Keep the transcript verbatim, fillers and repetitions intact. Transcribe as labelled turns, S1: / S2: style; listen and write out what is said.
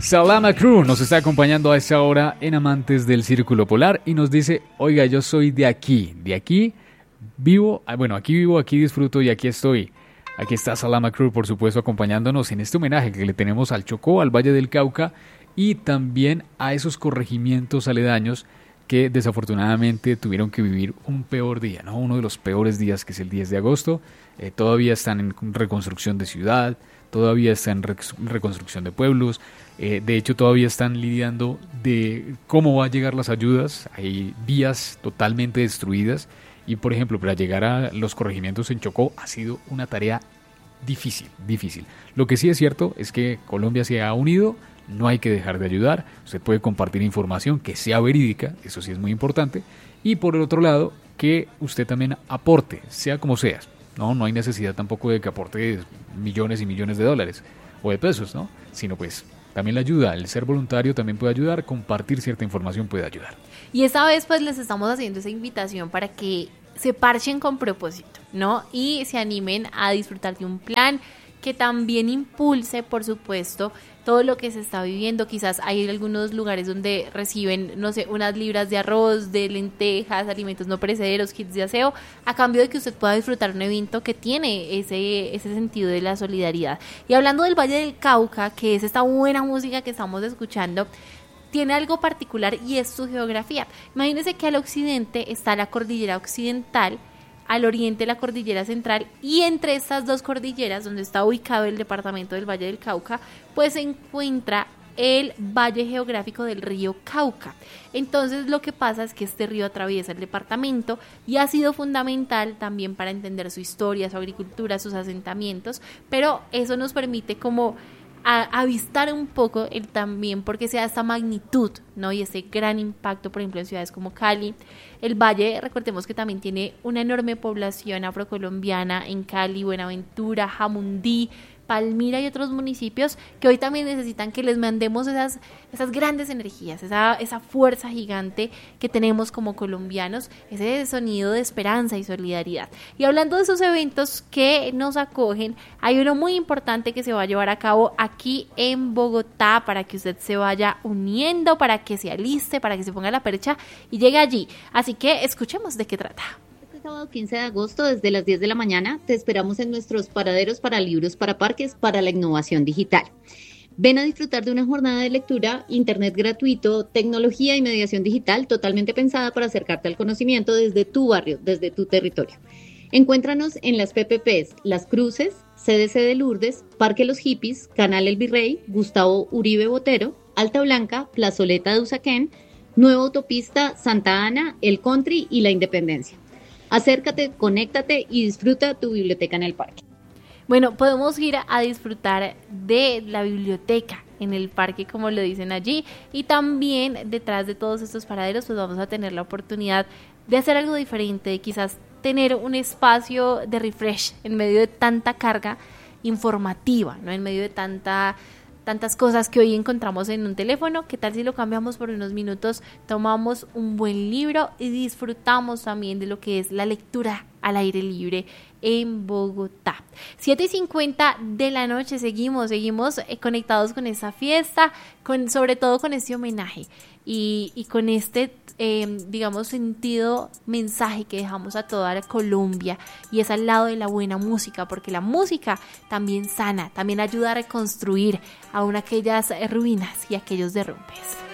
S1: Salama Crew nos está acompañando a esta hora en Amantes del Círculo Polar y nos dice, oiga, yo soy de aquí, de aquí vivo, bueno, aquí vivo, aquí disfruto y aquí estoy. Aquí está Salama Crew, por supuesto, acompañándonos en este homenaje que le tenemos al Chocó, al Valle del Cauca y también a esos corregimientos aledaños que desafortunadamente tuvieron que vivir un peor día, ¿no? Uno de los peores días, que es el diez de agosto. Eh, todavía están en reconstrucción de ciudad, todavía están en re- reconstrucción de pueblos. Eh, de hecho, todavía están lidiando de cómo van a llegar las ayudas. Hay vías totalmente destruidas. Y, por ejemplo, para llegar a los corregimientos en Chocó ha sido una tarea difícil, difícil. Lo que sí es cierto es que Colombia se ha unido. No hay que dejar de ayudar, usted puede compartir información que sea verídica, eso sí es muy importante, y por el otro lado, que usted también aporte, sea como sea, no, no hay necesidad tampoco de que aporte millones y millones de dólares o de pesos, ¿no? Sino pues también la ayuda, el ser voluntario también puede ayudar, compartir cierta información puede ayudar.
S2: Y esta vez pues les estamos haciendo esa invitación para que se parchen con propósito, ¿no? Y se animen a disfrutar de un plan que también impulse, por supuesto, todo lo que se está viviendo. Quizás hay algunos lugares donde reciben, no sé, unas libras de arroz, de lentejas, alimentos no perecederos, kits de aseo, a cambio de que usted pueda disfrutar un evento que tiene ese, ese sentido de la solidaridad. Y hablando del Valle del Cauca, que es esta buena música que estamos escuchando, tiene algo particular y es su geografía. Imagínense que al occidente está la cordillera occidental, al oriente la cordillera central, y entre estas dos cordilleras, donde está ubicado el departamento del Valle del Cauca, pues se encuentra el valle geográfico del río Cauca. Entonces lo que pasa es que este río atraviesa el departamento y ha sido fundamental también para entender su historia, su agricultura, sus asentamientos, pero eso nos permite como a avistar un poco el también porque se da esta magnitud, ¿no? Y ese gran impacto, por ejemplo, en ciudades como Cali. El valle, recordemos que también tiene una enorme población afrocolombiana en Cali, Buenaventura, Jamundí, Palmira y otros municipios que hoy también necesitan que les mandemos esas, esas grandes energías, esa, esa fuerza gigante que tenemos como colombianos, ese sonido de esperanza y solidaridad. Y hablando de esos eventos que nos acogen, hay uno muy importante que se va a llevar a cabo aquí en Bogotá para que usted se vaya uniendo, para que se aliste, para que se ponga la percha y llegue allí. Así que escuchemos de qué trata.
S3: Sábado quince de agosto desde las diez de la mañana te esperamos en nuestros paraderos para libros para parques para la innovación digital. Ven a disfrutar de una jornada de lectura, internet gratuito, tecnología y mediación digital totalmente pensada para acercarte al conocimiento desde tu barrio, desde tu territorio. Encuéntranos en las P P Ps Las Cruces, C D C de Lourdes, Parque Los Hippies, Canal El Virrey, Gustavo Uribe Botero, Alta Blanca, Plazoleta de Usaquén, Nueva Autopista, Santa Ana, El Country y La Independencia. Acércate, conéctate y disfruta tu biblioteca en el parque.
S2: Bueno, podemos ir a disfrutar de la biblioteca en el parque, como lo dicen allí, y también detrás de todos estos paraderos pues vamos a tener la oportunidad de hacer algo diferente, de quizás tener un espacio de refresh en medio de tanta carga informativa, ¿no? En medio de tanta tantas cosas que hoy encontramos en un teléfono. ¿Qué tal si lo cambiamos por unos minutos, tomamos un buen libro y disfrutamos también de lo que es la lectura al aire libre en Bogotá? siete y cincuenta de la noche, seguimos, seguimos eh, conectados con esa fiesta, con, sobre todo con este homenaje y, y con este, eh, digamos, sentido mensaje que dejamos a toda la Colombia, y es al lado de la buena música, porque la música también sana, también ayuda a reconstruir aún aquellas ruinas y aquellos derrumbes.